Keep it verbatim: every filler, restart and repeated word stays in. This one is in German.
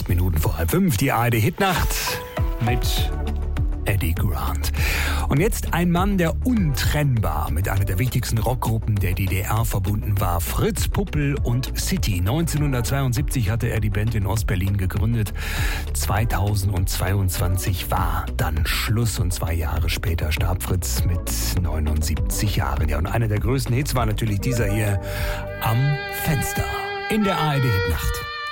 acht Minuten vor halb fünf, die A R D-Hitnacht mit Eddie Grant. Und jetzt ein Mann, der untrennbar mit einer der wichtigsten Rockgruppen der D D R verbunden war. Fritz Puppel und City. neunzehnhundertzweiundsiebzig hatte er die Band in Ostberlin gegründet. zweitausendzweiundzwanzig war dann Schluss und zwei Jahre später starb Fritz mit neunundsiebzig Jahren. Ja, und einer der größten Hits war natürlich dieser hier, Am Fenster, in der A R D-Hitnacht.